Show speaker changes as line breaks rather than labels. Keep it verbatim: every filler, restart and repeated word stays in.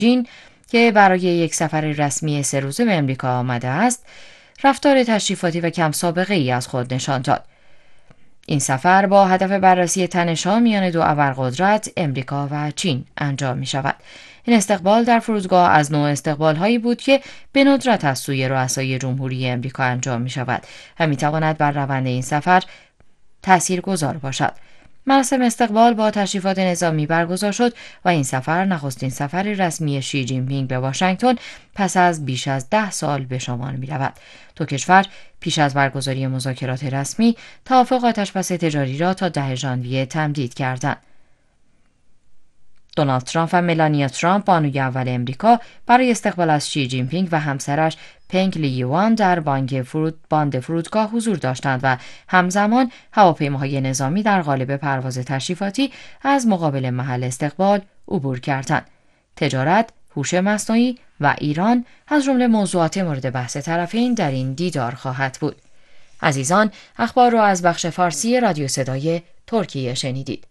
جین که برای یک سفر رسمی سه روزه به امریکا آمده است، رفتار تشریفاتی و کم سابقه ای از خود نشان داد. این سفر با هدف بررسی تنش‌ها میان دو ابرقدرت امریکا و چین انجام می شود. این استقبال در فرودگاه از نوع استقبال‌هایی بود که به ندرت از سوی رؤسای جمهوری امریکا انجام می شود و می تواند بر روند این سفر تاثیرگذار باشد. مراسم استقبال با تشریفات نظامی برگزار شد و این سفر نخستین سفر رسمی شی جین پینگ به واشنگتن پس از بیش از ده سال به شمار می رود. دو کشور پیش از برگزاری مذاکرات رسمی توافق آتشبس تجاری را تا ده ژانویه تمدید کردند. دونالد ترامپ و ملانیا ترامپ بانوی اول امریکا برای استقبال از شی جین پینگ و همسرش پنگ لی یوان در بانک فرود باند فرودگاه حضور داشتند و همزمان هواپیماهای نظامی در قالب پرواز تشریفاتی از مقابل محل استقبال عبور کردند. تجارت، هوش مصنوعی و ایران از جمله موضوعات مورد بحث طرفین در این دیدار خواهد بود. عزیزان، اخبار را از بخش فارسی رادیو صدای ترکیه شنیدید.